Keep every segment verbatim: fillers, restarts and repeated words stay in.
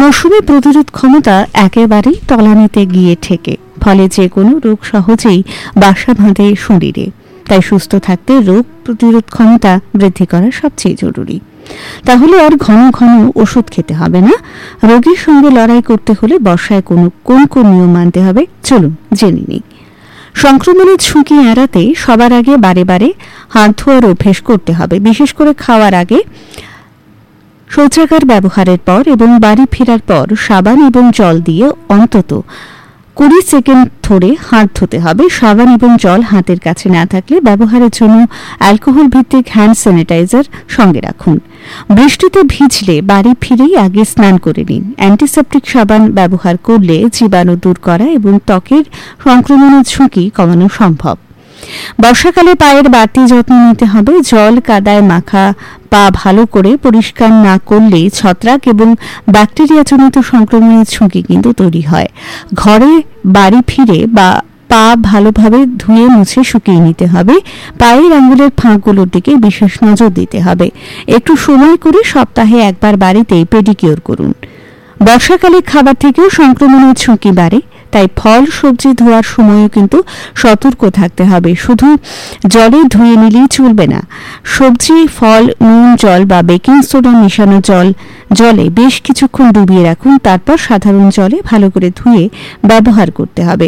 মৌসুমে প্রতিরোধ ক্ষমতা একেবারেই তলানিতে গিয়ে ঠেকে, ফলে যে কোনো রোগ সহজেই বাসা বাঁধে শরীরে। তাই সুস্থ থাকতে রোগ প্রতিরোধ ক্ষমতা বৃদ্ধি করা সবচেয়ে জরুরি। তাহলে আর ঘন ঘন ওষুধ খেতে হবে না। রোগীর সঙ্গে লড়াই করতে হলে বর্ষায় কোনো কোন কোন নিয়ম মানতে হবে চলুন জেনে নিই। সংক্রমণের ঝুঁকি এড়াতে সবার আগে বারে বারে হাত ধোয়ার অভ্যেস করতে হবে, বিশেষ করে খাওয়ার আগে, শৌচাগার ব্যবহারের পর এবং বাড়ি ফেরার পর সাবান এবং জল দিয়ে অন্তত কুড়ি সেকেন্ড ধরে হাত ধুতে হবে। সাবান এবং জল হাতের কাছে না থাকলে ব্যবহারের জন্য অ্যালকোহল ভিত্তিক হ্যান্ড স্যানিটাইজার সঙ্গে রাখুন। বৃষ্টিতে ভিজলে বাড়ি ফিরেই আগে স্নান করে নিন। অ্যান্টিসেপটিক সাবান ব্যবহার করলে জীবাণু দূর করা এবং ত্বকের সংক্রমণের ঝুঁকি কমানো সম্ভব। বর্ষাকালে পায়ের বাড়তি যত্ন নিতে হবে। জল কাদায় মাখা পা ভালো করে পরিষ্কার না করলে ছত্রাক এবং ব্যাকটেরিয়াজনিত সংক্রমণের ঝুঁকি কিন্তু তৈরি হয়। ঘরে বাড়ি ফিরে বা পা ভালোভাবে ধুয়ে মুছে শুকিয়ে নিতে হবে। পায়ের আঙুলের ফাঁকগুলোর দিকে বিশেষ নজর দিতে হবে। একটু সময় করে সপ্তাহে একবার বাড়িতে পেডিকিউর করুন। বর্ষাকালে খাবার থেকেও সংক্রমণের ঝুঁকি বাড়ে, তাই ফল সবজি ধোয়ার সময়ও কিন্তু সতর্ক থাকতে হবে। শুধু জলে ধুয়ে নিলেই চলবে না। সবজি, ফল নুন জল বা বেকিং সোডা মেশানো জল জলে বেশ কিছুক্ষণ ডুবিয়ে রাখুন। তারপর সাধারণ জলে ভালো করে ধুয়ে ব্যবহার করতে হবে।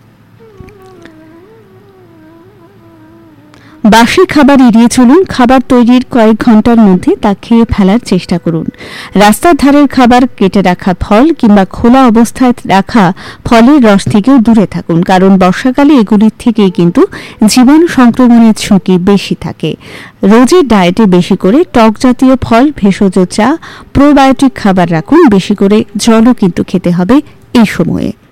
বাসি খাবার এড়িয়ে চলুন। খাবার তৈরির কয়েক ঘন্টার মধ্যে তা খেয়ে ফেলার চেষ্টা করুন। রাস্তার ধারের খাবার, কেটে রাখা ফল কিংবা খোলা অবস্থায় রাখা ফলের রস থেকেও দূরে থাকুন, কারণ বর্ষাকালে এগুলির থেকেই কিন্তু জীবাণু সংক্রমণের ঝুঁকি বেশি থাকে। রোজের ডায়েটে বেশি করে টক জাতীয় ফল, ভেষজ চা, প্রোবায়োটিক খাবার রাখুন। বেশি করে জলও কিন্তু খেতে হবে এই সময়ে।